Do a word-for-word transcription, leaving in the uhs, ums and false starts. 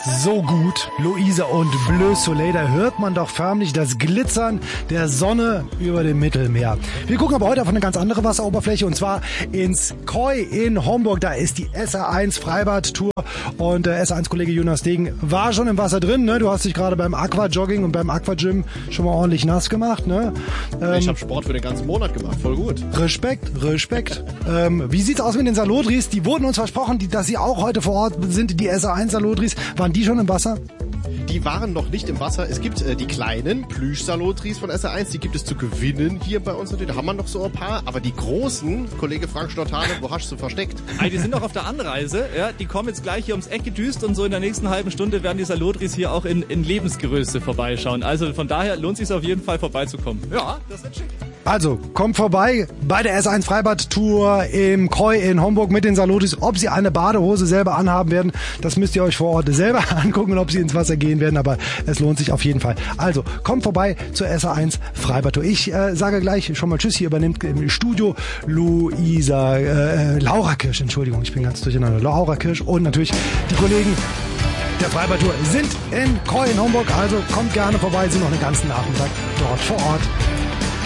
So gut, Luisa und Bleu Soleil, da hört man doch förmlich das Glitzern der Sonne über dem Mittelmeer. Wir gucken aber heute auf eine ganz andere Wasseroberfläche und zwar ins Koi in Homburg. Da ist die S R eins Freibad-Tour und der S R eins Kollege Jonas Degen war schon im Wasser drin. Ne? Du hast dich gerade beim Aquajogging und beim Aquagym schon mal ordentlich nass gemacht. Ne? Ähm, ich habe Sport für den ganzen Monat gemacht, voll gut. Respekt, Respekt. ähm, wie sieht's aus mit den Salotris? Die wurden uns versprochen, die, dass sie auch heute vor Ort sind, die S R eins Salotris. Waren die schon im Wasser? Die waren noch nicht im Wasser. Es gibt äh, die kleinen Plüsch-Salotris von S R eins, die gibt es zu gewinnen hier bei uns natürlich. Da haben wir noch so ein paar. Aber die großen, Kollege Frank Stottane, wo hast du versteckt? Ah, die sind noch auf der Anreise. Ja, die kommen jetzt gleich hier ums Eck gedüst und so in der nächsten halben Stunde werden die Salotris hier auch in, in Lebensgröße vorbeischauen. Also von daher lohnt es sich auf jeden Fall vorbeizukommen. Ja, das wird schick. Also, kommt vorbei bei der S eins Freibad-Tour im Koi in Homburg mit den Salotris. Ob sie eine Badehose selber anhaben werden, das müsst ihr euch vor Ort selber angucken und ob sie ins Wasser gehen werden, aber es lohnt sich auf jeden Fall. Also, kommt vorbei zur S eins Freibad-Tour. Ich äh, sage gleich schon mal Tschüss, hier übernimmt im Studio Luisa, äh, Laura Kirsch, Entschuldigung, ich bin ganz durcheinander, Laura Kirsch und natürlich die Kollegen der Freibad-Tour sind in Koi in Homburg, also kommt gerne vorbei, sind noch den ganzen Nachmittag dort vor Ort.